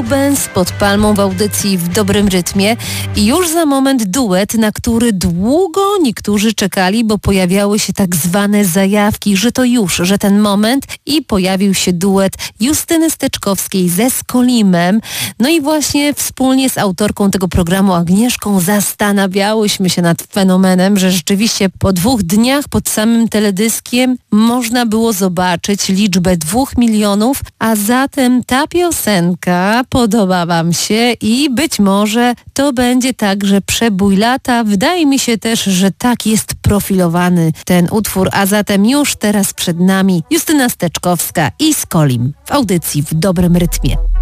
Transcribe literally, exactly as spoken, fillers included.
Lubens pod palmą w audycji W dobrym rytmie i już za moment duet, na który długo niektórzy czekali, bo pojawiały się tak zwane zajawki, że to już, że ten moment i pojawił się duet Justyny Steczkowskiej ze Skolimem. No i właśnie wspólnie z autorką tego programu Agnieszką zastanawiałyśmy się nad fenomenem, że rzeczywiście po dwóch dniach pod samym teledyskiem można było zobaczyć liczbę dwóch milionów, a zatem ta piosenka podoba Wam się i być może to będzie także przebój lata. Wydaje mi się też, że tak jest profilowany ten utwór, a zatem już teraz przed nami Justyna Steczkowska i Skolim w audycji W dobrym rytmie.